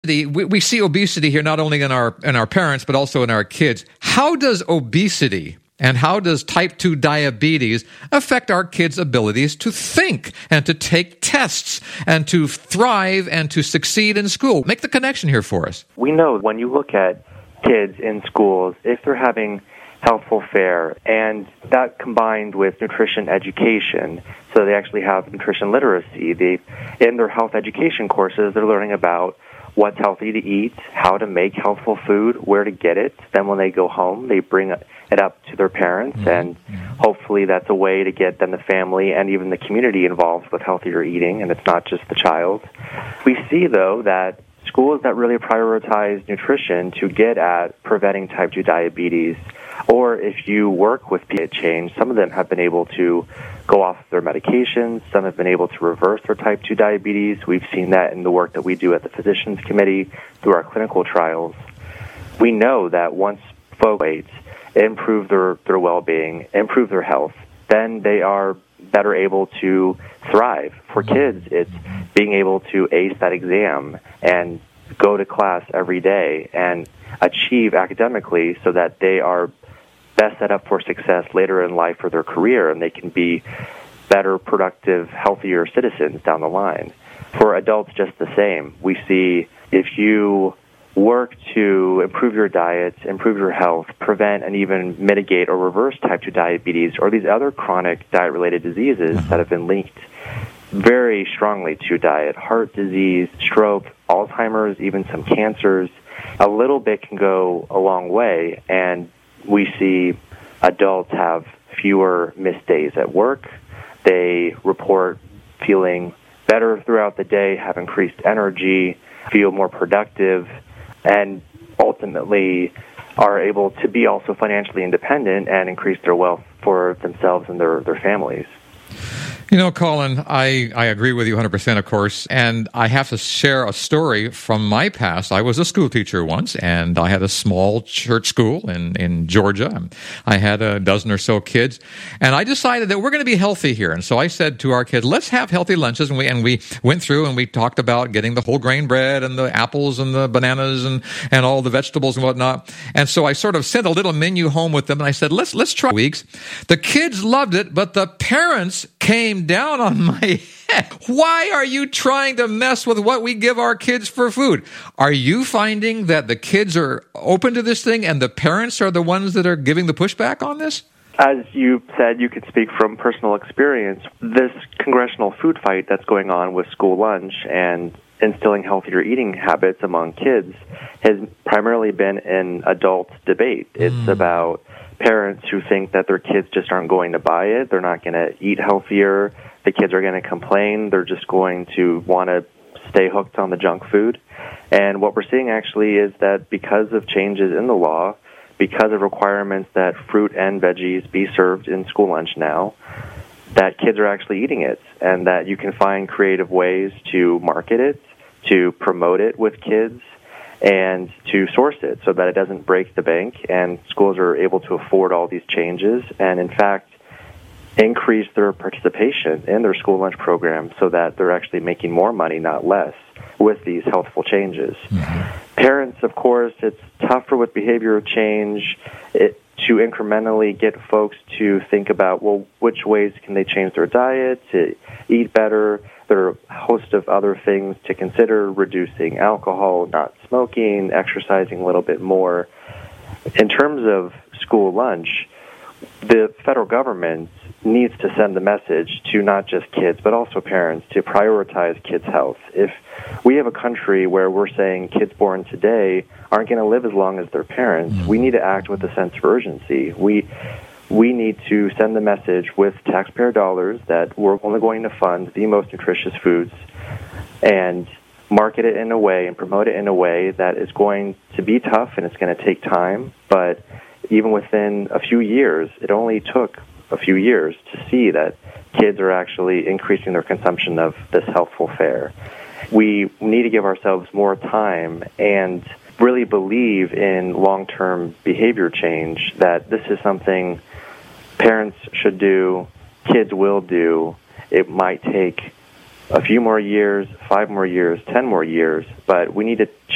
We see obesity here not only in our parents, but also in our kids. How does obesity and how does type 2 diabetes affect our kids' abilities to think and to take tests and to thrive and to succeed in school? Make the connection here for us. We know when you look at kids in schools, if they're having healthful fare, and that combined with nutrition education, so they actually have nutrition literacy. In their health education courses, they're learning about what's healthy to eat, how to make healthful food, where to get it. Then when they go home, they bring it up to their parents, and hopefully that's a way to get then the family and even the community involved with healthier eating, and it's not just the child. We see, though, that schools that really prioritize nutrition to get at preventing type 2 diabetes, or if you work with diet change, some of them have been able to go off their medications. Some have been able to reverse their type 2 diabetes. We've seen that in the work that we do at the Physicians Committee through our clinical trials. We know that once folks improve their well-being, improve their health, then they are better able to thrive. For kids, it's being able to ace that exam and go to class every day and achieve academically so that they are best set up for success later in life for their career, and they can be better, productive, healthier citizens down the line. For adults, just the same. We see if you work to improve your diet, improve your health, prevent and even mitigate or reverse type 2 diabetes or these other chronic diet-related diseases that have been linked very strongly to diet, heart disease, stroke, Alzheimer's, even some cancers, a little bit can go a long way, and we see adults have fewer missed days at work. They report feeling better throughout the day, have increased energy, feel more productive, and ultimately are able to be also financially independent and increase their wealth for themselves and their families. You know, Colin, I agree with you 100%, of course, and I have to share a story from my past. I was a school teacher once, and I had a small church school in Georgia. I had a dozen or so kids, and I decided that we're going to be healthy here. And so I said to our kids, let's have healthy lunches, and we went through and we talked about getting the whole grain bread and the apples and the bananas and all the vegetables and whatnot. And so I sort of sent a little menu home with them, and I said, let's try weeks. The kids loved it, but the parents came down on my head. Why are you trying to mess with what we give our kids for food? Are you finding that the kids are open to this thing and the parents are the ones that are giving the pushback on this? As you said, you could speak from personal experience. This congressional food fight that's going on with school lunch and instilling healthier eating habits among kids has primarily been an adult debate. It's about parents who think that their kids just aren't going to buy it. They're not going to eat healthier. The kids are going to complain. They're just going to want to stay hooked on the junk food. And what we're seeing actually is that because of changes in the law, because of requirements that fruit and veggies be served in school lunch now, that kids are actually eating it, and that you can find creative ways to market it, to promote it with kids, and to source it so that it doesn't break the bank, and schools are able to afford all these changes and, in fact, increase their participation in their school lunch program so that they're actually making more money, not less, with these healthful changes. Parents, of course, it's tougher with behavior change to incrementally get folks to think about, well, which ways can they change their diet to eat better. There are a host of other things to consider: reducing alcohol, not smoking, exercising a little bit more. In terms of school lunch, the federal government needs to send the message to not just kids, but also parents to prioritize kids' health. If we have a country where we're saying kids born today aren't going to live as long as their parents, we need to act with a sense of urgency. We need to send the message with taxpayer dollars that we're only going to fund the most nutritious foods and market it in a way and promote it in a way that is going to be tough and it's going to take time. But even within a few years, it only took a few years to see that kids are actually increasing their consumption of this healthful fare. We need to give ourselves more time and really believe in long-term behavior change, that this is something parents should do, kids will do. It might take a few more years, 5 more years, 10 more years, but we need to